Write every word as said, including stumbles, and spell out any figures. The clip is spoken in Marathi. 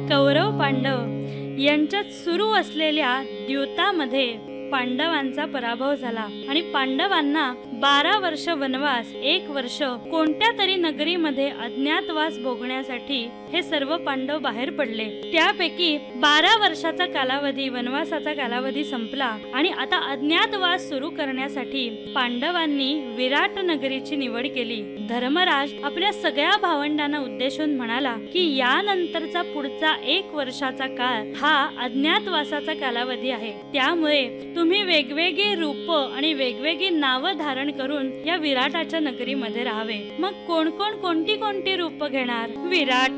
कौरव पांडव यांच्यात सुरू असलेल्या द्यूतामध्ये पांडवांचा पराभव झाला आणि पांडवांना बारा वर्ष वनवास, एक वर्ष कोणत्या तरी नगरीमध्ये अज्ञातवास भोगण्यासाठी हे सर्व पांडव बाहेर पडले। त्यापैकी बारा वर्षाचा कालावधी, वनवासाचा कालावधी संपला आणि आता अज्ञातवास सुरू करण्यासाठी पांडवांनी विराट नगरीची निवड केली। धर्मराज आपल्या सगळ्या भावंडांना उद्देशून म्हणाला की यानंतरचा पुढचा एक वर्षाचा काळ हा अज्ञातवासाचा कालावधी आहे, त्यामुळे तुम्ही वेगवेगळी रूप आणि वेगवेगळी नावं धारण करून या विराटाच्या नगरीमध्ये राहावे। मग कोण कोण कोणती कोणती रूप घेणार? विराट